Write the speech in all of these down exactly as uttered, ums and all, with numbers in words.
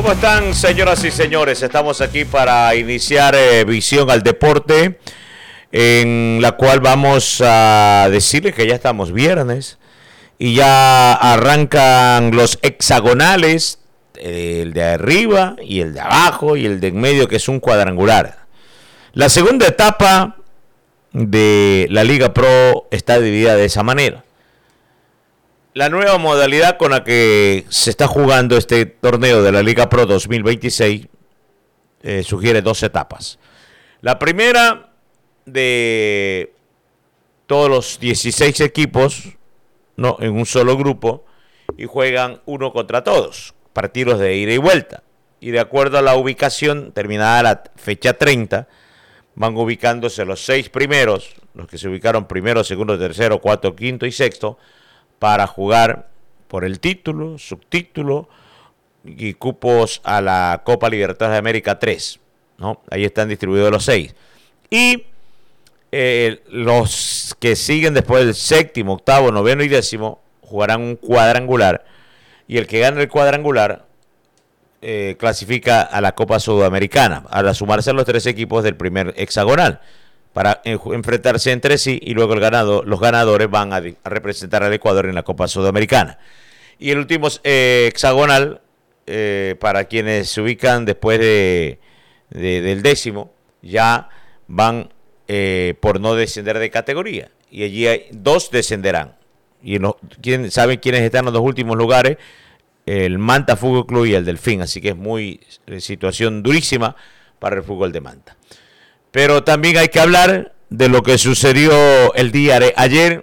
¿Cómo están, señoras y señores? Estamos aquí para iniciar eh, Visión al Deporte, en la cual vamos a decirles que ya estamos viernes y ya arrancan los hexagonales, el de arriba y el de abajo y el de en medio, que es un cuadrangular. La segunda etapa de la Liga Pro está dividida de esa manera. La nueva modalidad con la que se está jugando este torneo de la Liga Pro dos mil veintiséis eh, sugiere dos etapas. La primera, de todos los dieciséis equipos, no, en un solo grupo, y juegan uno contra todos, partidos de ida y vuelta. Y de acuerdo a la ubicación, terminada la fecha treinta, van ubicándose los seis primeros, los que se ubicaron primero, segundo, tercero, cuarto, quinto y sexto, para jugar por el título, subtítulo y cupos a la Copa Libertadores de América tres, ¿no? Ahí están distribuidos los seis. Y eh, los que siguen después del séptimo, octavo, noveno y décimo jugarán un cuadrangular. Y el que gane el cuadrangular eh, clasifica a la Copa Sudamericana, al sumarse a los tres equipos del primer hexagonal, para enfrentarse entre sí, y luego el ganado, los ganadores van a, a representar al Ecuador en la Copa Sudamericana. Y el último eh, hexagonal, eh, para quienes se ubican después de, de, del décimo, ya van eh, por no descender de categoría. Y allí hay, dos descenderán. Y no, ¿quién, ¿saben quiénes están en los dos últimos lugares? El Manta Fútbol Club y el Delfín. Así que es muy eh, situación durísima para el fútbol de Manta. Pero también hay que hablar de lo que sucedió el día de ayer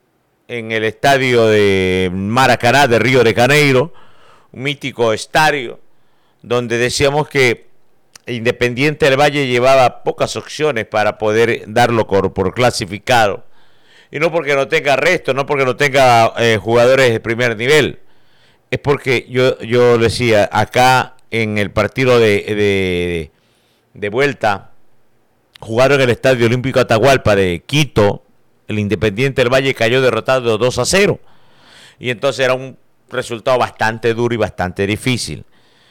en el estadio de Maracaná de Río de Janeiro, un mítico estadio donde decíamos que Independiente del Valle llevaba pocas opciones para poder darlo por, por clasificado. Y no porque no tenga resto, no porque no tenga eh, jugadores de primer nivel. Es porque yo, yo decía, acá en el partido de, de, de vuelta, jugaron en el Estadio Olímpico Atahualpa de Quito, el Independiente del Valle cayó derrotado dos a cero. Y entonces era un resultado bastante duro y bastante difícil.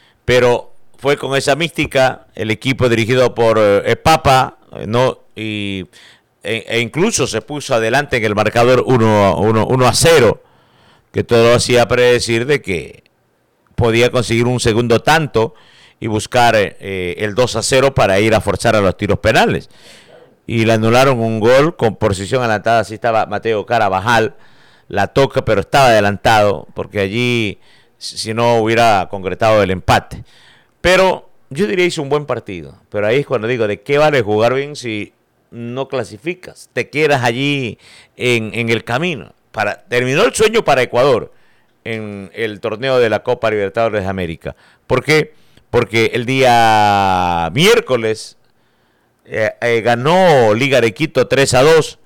Pero fue con esa mística el equipo dirigido por eh, Papa, eh, no y, e, e incluso se puso adelante en el marcador uno a cero, que todo hacía predecir de que podía conseguir un segundo tanto y buscar eh, el dos a cero para ir a forzar a los tiros penales. Y le anularon un gol con posición adelantada. Así estaba Mateo Carabajal, la toca, pero estaba adelantado, porque allí, si no, hubiera concretado el empate. Pero yo diría hizo un buen partido. Pero ahí es cuando digo, ¿de qué vale jugar bien si no clasificas? Te quedas allí en, en el camino. Para, terminó el sueño para Ecuador en el torneo de la Copa Libertadores de América. ¿Por qué? Porque el día miércoles eh, eh, ganó Liga de Quito tres a dos,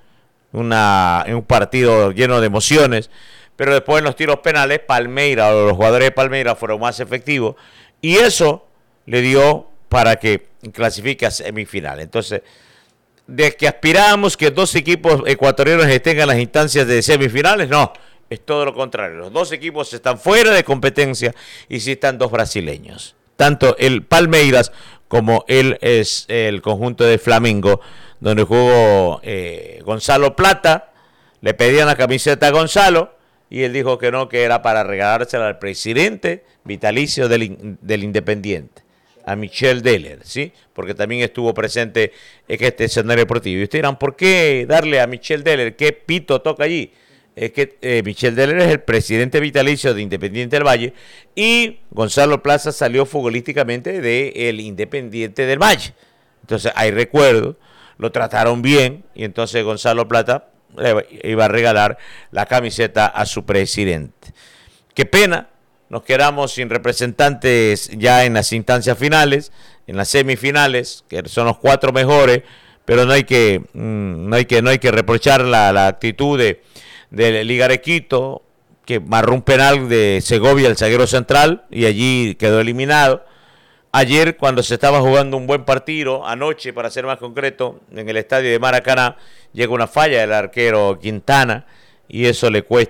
una, en un partido lleno de emociones, pero después en los tiros penales Palmeira o los jugadores de Palmeira fueron más efectivos y eso le dio para que clasifique a semifinal. Entonces, de que aspirábamos que dos equipos ecuatorianos estén en las instancias de semifinales, no, es todo lo contrario. Los dos equipos están fuera de competencia y sí están dos brasileños. Tanto el Palmeiras como el, es el conjunto de Flamengo, donde jugó eh, Gonzalo Plata. Le pedían la camiseta a Gonzalo y él dijo que no, que era para regalársela al presidente vitalicio del, del Independiente, a Michel Deller, ¿sí? Porque también estuvo presente en este escenario deportivo. Y ustedes dirán, ¿por qué darle a Michel Deller? ¿Qué pito toca allí? Es que eh, Michel Deller es el presidente vitalicio de Independiente del Valle y Gonzalo Plaza salió futbolísticamente del Independiente del Valle. Entonces hay recuerdo, lo trataron bien y entonces Gonzalo Plata le iba a regalar la camiseta a su presidente. Qué pena, nos quedamos sin representantes ya en las instancias finales, en las semifinales, que son los cuatro mejores, pero no hay que, mmm, no hay que, no hay que reprochar la, la actitud de de Liga de Quito, que marró un penal de Segovia, el zaguero central, y allí quedó eliminado. Ayer, cuando se estaba jugando un buen partido, anoche, para ser más concreto, en el estadio de Maracaná, llega una falla del arquero Quintana, y eso le cuesta